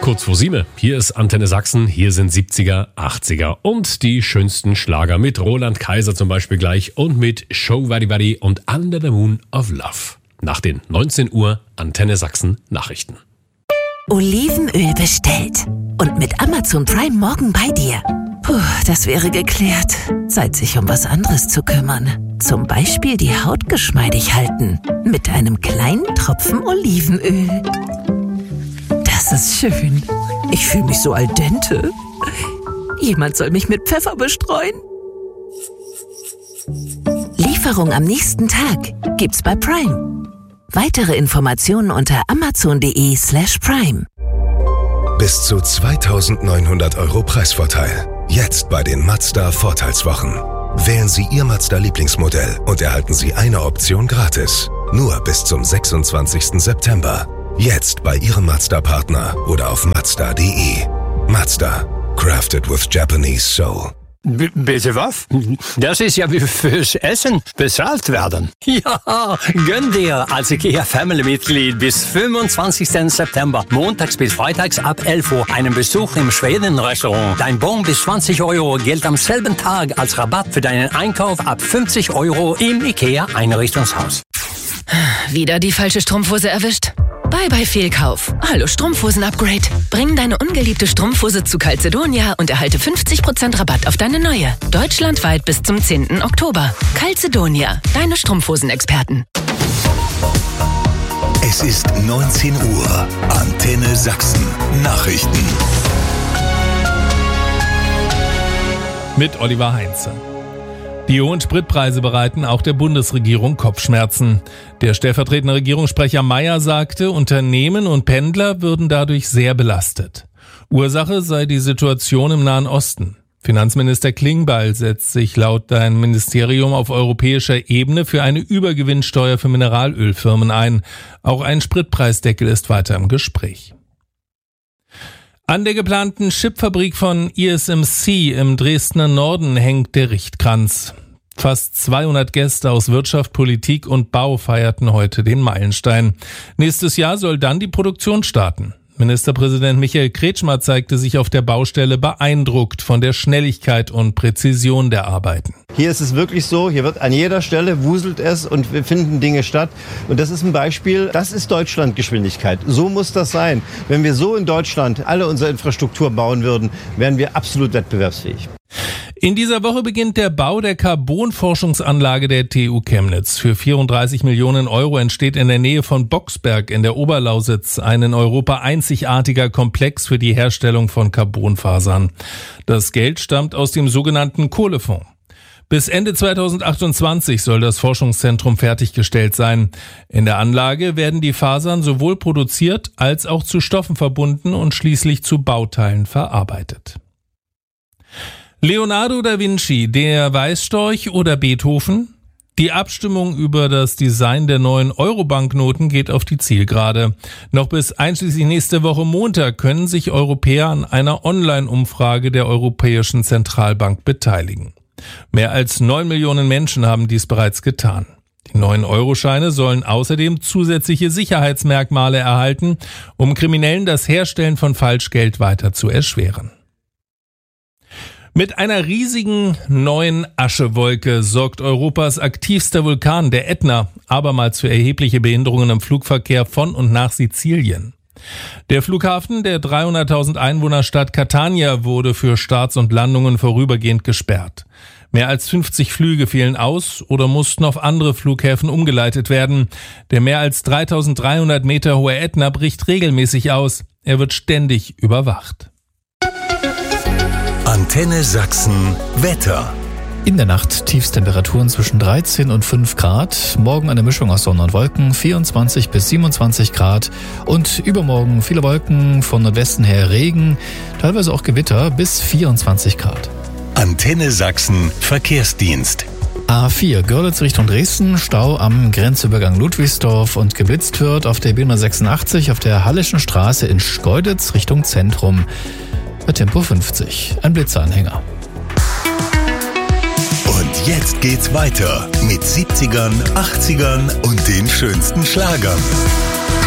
Kurz vor 7. Hier ist Antenne Sachsen. Hier sind 70er, 80er und die schönsten Schlager mit Roland Kaiser zum Beispiel gleich und mit Show Waddy Waddy und Under the Moon of Love. Nach den 19 Uhr Antenne Sachsen Nachrichten. Olivenöl bestellt. Und mit Amazon Prime morgen bei dir. Puh, das wäre geklärt. Zeit, sich um was anderes zu kümmern. Zum Beispiel die Haut geschmeidig halten. Mit einem kleinen Tropfen Olivenöl. Das ist schön. Ich fühle mich so al dente. Jemand soll mich mit Pfeffer bestreuen. Lieferung am nächsten Tag gibt's bei Prime. Weitere Informationen unter amazon.de/prime. Bis zu 2.900 € Preisvorteil. Jetzt bei den Mazda-Vorteilswochen. Wählen Sie Ihr Mazda-Lieblingsmodell und erhalten Sie eine Option gratis. Nur bis zum 26. September. Jetzt bei Ihrem Mazda-Partner oder auf Mazda.de. Mazda. Crafted with Japanese Soul. Bitte was? Das ist ja wie fürs Essen bezahlt werden. Ja, gönn dir als IKEA-Family-Mitglied bis 25. September, montags bis freitags ab 11 Uhr, einen Besuch im Schweden-Restaurant. Dein Bon bis 20 € gilt am selben Tag als Rabatt für deinen Einkauf ab 50 € im IKEA-Einrichtungshaus. Wieder die falsche Strumpfhose erwischt? Bye Fehlkauf. Hallo Strumpfhosen-Upgrade. Bring deine ungeliebte Strumpfhose zu Calzedonia und erhalte 50% Rabatt auf deine neue. Deutschlandweit bis zum 10. Oktober. Calzedonia, deine Strumpfhosen-Experten. Es ist 19 Uhr. Antenne Sachsen. Nachrichten. Mit Oliver Heinze. Die hohen Spritpreise bereiten auch der Bundesregierung Kopfschmerzen. Der stellvertretende Regierungssprecher Mayer sagte, Unternehmen und Pendler würden dadurch sehr belastet. Ursache sei die Situation im Nahen Osten. Finanzminister Klingbeil setzt sich laut seinem Ministerium auf europäischer Ebene für eine Übergewinnsteuer für Mineralölfirmen ein. Auch ein Spritpreisdeckel ist weiter im Gespräch. An der geplanten Chipfabrik von ESMC im Dresdner Norden hängt der Richtkranz. Fast 200 Gäste aus Wirtschaft, Politik und Bau feierten heute den Meilenstein. Nächstes Jahr soll dann die Produktion starten. Ministerpräsident Michael Kretschmer zeigte sich auf der Baustelle beeindruckt von der Schnelligkeit und Präzision der Arbeiten. Hier ist es wirklich so, hier wird an jeder Stelle wuselt es und wir finden Dinge statt. Und das ist ein Beispiel, das ist Deutschlandgeschwindigkeit. So muss das sein. Wenn wir so in Deutschland alle unsere Infrastruktur bauen würden, wären wir absolut wettbewerbsfähig. In dieser Woche beginnt der Bau der Carbon-Forschungsanlage der TU Chemnitz. Für 34 Millionen € entsteht in der Nähe von Boxberg in der Oberlausitz ein in Europa einzigartiger Komplex für die Herstellung von Carbonfasern. Das Geld stammt aus dem sogenannten Kohlefonds. Bis Ende 2028 soll das Forschungszentrum fertiggestellt sein. In der Anlage werden die Fasern sowohl produziert als auch zu Stoffen verbunden und schließlich zu Bauteilen verarbeitet. Leonardo da Vinci, der Weißstorch oder Beethoven? Die Abstimmung über das Design der neuen Euro-Banknoten geht auf die Zielgerade. Noch bis einschließlich nächste Woche Montag können sich Europäer an einer Online-Umfrage der Europäischen Zentralbank beteiligen. Mehr als 9 Millionen Menschen haben dies bereits getan. Die neuen Euroscheine sollen außerdem zusätzliche Sicherheitsmerkmale erhalten, um Kriminellen das Herstellen von Falschgeld weiter zu erschweren. Mit einer riesigen neuen Aschewolke sorgt Europas aktivster Vulkan, der Ätna, abermals für erhebliche Behinderungen im Flugverkehr von und nach Sizilien. Der Flughafen der 300.000 Einwohnerstadt Catania wurde für Starts und Landungen vorübergehend gesperrt. Mehr als 50 Flüge fielen aus oder mussten auf andere Flughäfen umgeleitet werden. Der mehr als 3.300 Meter hohe Ätna bricht regelmäßig aus. Er wird ständig überwacht. Antenne Sachsen Wetter. In der Nacht Tiefstemperaturen zwischen 13 und 5 Grad. Morgen eine Mischung aus Sonne und Wolken, 24 bis 27 Grad. Und übermorgen viele Wolken, von Nordwesten her Regen, teilweise auch Gewitter bis 24 Grad. Antenne Sachsen Verkehrsdienst. A4 Görlitz Richtung Dresden, Stau am Grenzübergang Ludwigsdorf und geblitzt wird auf der B186 auf der Halleschen Straße in Schkeuditz Richtung Zentrum. Bei Tempo 50. Ein Blitzeranhänger. Und jetzt geht's weiter mit 70ern, 80ern und den schönsten Schlagern.